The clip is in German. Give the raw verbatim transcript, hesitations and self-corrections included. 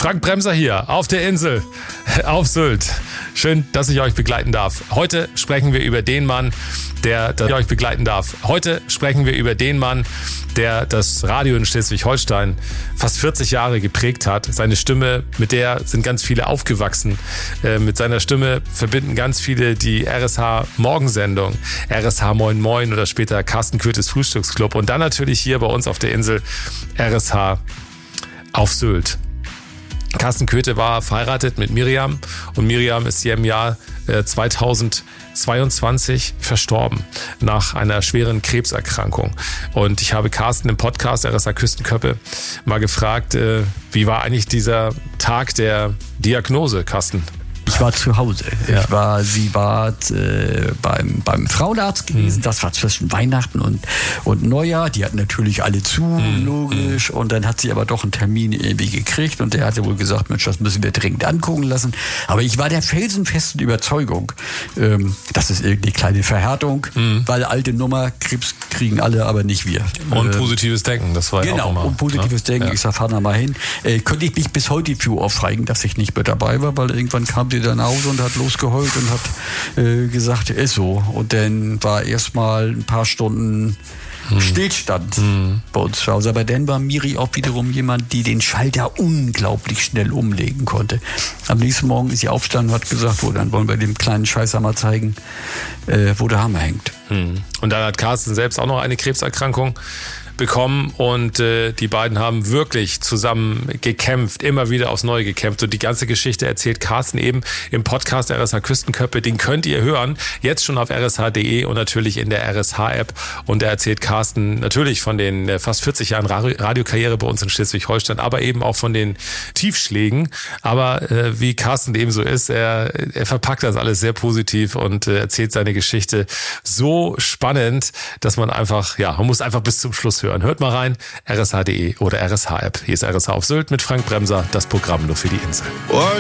Frank Bremser hier auf der Insel, auf Sylt. Schön, dass ich euch begleiten darf. Heute sprechen wir über den Mann, der, der euch begleiten darf. Heute sprechen wir über den Mann, der das Radio in Schleswig-Holstein fast vierzig Jahre geprägt hat. Seine Stimme, mit der sind ganz viele aufgewachsen. Äh, mit seiner Stimme verbinden ganz viele die R S H-Morgensendung, R S H Moin Moin oder später Carsten Köthes Frühstücksclub. Und dann natürlich hier bei uns auf der Insel R S H auf Sylt. Carsten Köthe war verheiratet mit Miriam und Miriam ist hier im Jahr äh, zweitausendzweiundzwanzig verstorben nach einer schweren Krebserkrankung. Und ich habe Carsten im Podcast R S H Küstenköppe mal gefragt, äh, wie war eigentlich dieser Tag der Diagnose, Carsten? Ich war zu Hause. Ja. Ich war, sie war äh, beim, beim Frauenarzt gewesen. Mhm. Das war zwischen Weihnachten und, und Neujahr. Die hatten natürlich alle zu, mhm. logisch. Und dann hat sie aber doch einen Termin irgendwie gekriegt. Und der hatte wohl gesagt, Mensch, das müssen wir dringend angucken lassen. Aber ich war der felsenfesten Überzeugung, ähm, das ist irgendeine kleine Verhärtung, mhm. weil alte Nummer, Krebs kriegen alle, aber nicht wir. Und äh, positives Denken, das war genau, ja auch immer. Und positives ne? Denken, ja. ich sag, fahr da mal hin. Äh, könnte ich mich bis heute für aufregen, dass ich nicht mehr dabei war, weil irgendwann kam die dann nach Hause und hat losgeheult und hat äh, gesagt, ist so. Und dann war erstmal ein paar Stunden hm. Stillstand hm. bei uns zu Hause. Aber dann war Miri auch wiederum jemand, die den Schalter unglaublich schnell umlegen konnte. Am nächsten Morgen ist sie aufgestanden und hat gesagt, oh, dann wollen wir dem kleinen Scheißer mal zeigen, äh, wo der Hammer hängt. Hm. Und dann hat Carsten selbst auch noch eine Krebserkrankung bekommen und äh, die beiden haben wirklich zusammen gekämpft, immer wieder aufs Neue gekämpft und die ganze Geschichte erzählt Carsten eben im Podcast R S H Küstenköppe, den könnt ihr hören, jetzt schon auf r s h punkt d e und natürlich in der R S H-App und da erzählt Carsten natürlich von den äh, fast vierzig Jahren Radiokarriere bei uns in Schleswig-Holstein, aber eben auch von den Tiefschlägen, aber äh, wie Carsten eben so ist, er, er verpackt das alles sehr positiv und äh, erzählt seine Geschichte so spannend, dass man einfach, ja, man muss einfach bis zum Schluss hören. Hört mal rein, r s h punkt d e oder R S H-App. Hier ist R S H auf Sylt mit Frank Bremser, das Programm nur für die Insel.